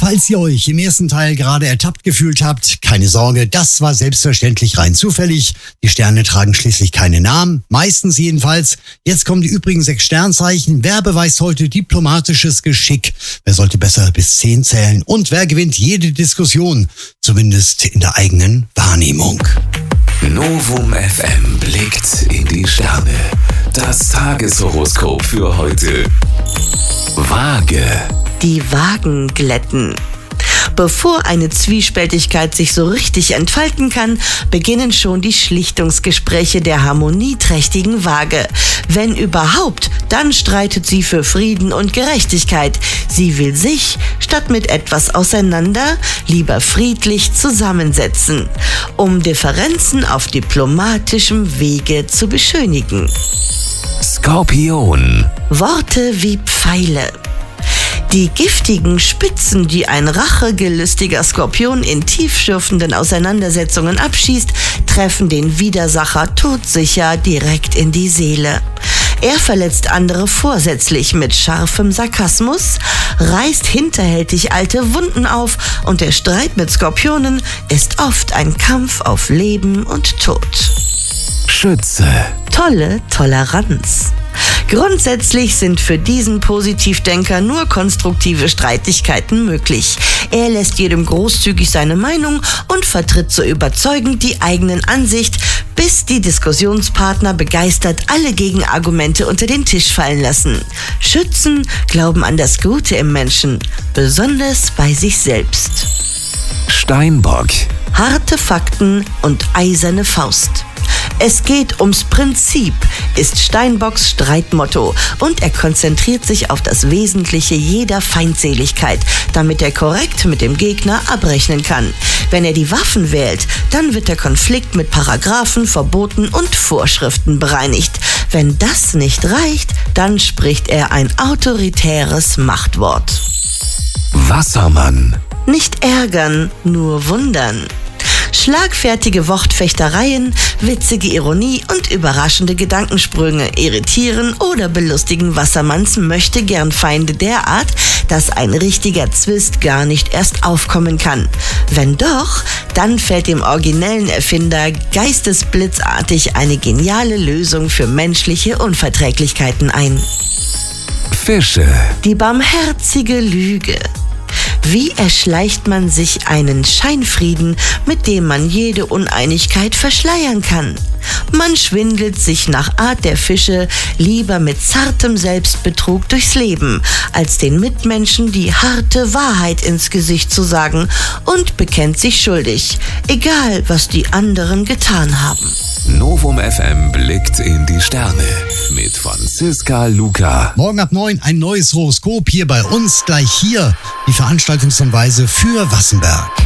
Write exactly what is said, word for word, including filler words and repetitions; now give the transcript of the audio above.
Falls ihr euch im ersten Teil gerade ertappt gefühlt habt, keine Sorge, das war selbstverständlich rein zufällig. Die Sterne tragen schließlich keine Namen, meistens jedenfalls. Jetzt kommen die übrigen sechs Sternzeichen. Wer beweist heute diplomatisches Geschick? Wer sollte besser bis zehn zählen? Und wer gewinnt jede Diskussion? Zumindest in der eigenen Wahrnehmung. Novum F M blickt in die Sterne. Das Tageshoroskop für heute. Waage. Die Waagen glätten. Bevor eine Zwiespältigkeit sich so richtig entfalten kann, beginnen schon die Schlichtungsgespräche der harmonieträchtigen Waage. Wenn überhaupt, dann streitet sie für Frieden und Gerechtigkeit. Sie will sich, statt mit etwas auseinander, lieber friedlich zusammensetzen, um Differenzen auf diplomatischem Wege zu beschönigen. Skorpion. Worte wie Pfeile. Die giftigen Spitzen, die ein rachegelüstiger Skorpion in tiefschürfenden Auseinandersetzungen abschießt, treffen den Widersacher todsicher direkt in die Seele. Er verletzt andere vorsätzlich mit scharfem Sarkasmus, reißt hinterhältig alte Wunden auf und der Streit mit Skorpionen ist oft ein Kampf auf Leben und Tod. Schütze. Tolle Toleranz. Grundsätzlich sind für diesen Positivdenker nur konstruktive Streitigkeiten möglich. Er lässt jedem großzügig seine Meinung und vertritt so überzeugend die eigenen Ansicht, bis die Diskussionspartner begeistert alle Gegenargumente unter den Tisch fallen lassen. Schützen glauben an das Gute im Menschen, besonders bei sich selbst. Steinbock. Harte Fakten und eiserne Faust. Es geht ums Prinzip, ist Steinbocks Streitmotto, und er konzentriert sich auf das Wesentliche jeder Feindseligkeit, damit er korrekt mit dem Gegner abrechnen kann. Wenn er die Waffen wählt, dann wird der Konflikt mit Paragraphen, Verboten und Vorschriften bereinigt. Wenn das nicht reicht, dann spricht er ein autoritäres Machtwort. Wassermann. Nicht ärgern, nur wundern. Schlagfertige Wortfechtereien, witzige Ironie und überraschende Gedankensprünge irritieren oder belustigen Wassermanns Möchtegern-Feinde derart, dass ein richtiger Zwist gar nicht erst aufkommen kann. Wenn doch, dann fällt dem originellen Erfinder geistesblitzartig eine geniale Lösung für menschliche Unverträglichkeiten ein. Fische. Die barmherzige Lüge. Wie erschleicht man sich einen Scheinfrieden, mit dem man jede Uneinigkeit verschleiern kann? Man schwindelt sich nach Art der Fische lieber mit zartem Selbstbetrug durchs Leben, als den Mitmenschen die harte Wahrheit ins Gesicht zu sagen, und bekennt sich schuldig, egal was die anderen getan haben. Novum F M blickt in die Sterne mit Franziska Luca. Morgen ab neun ein neues Horoskop hier bei uns. Gleich hier die Veranstaltungshinweise für Wassenberg.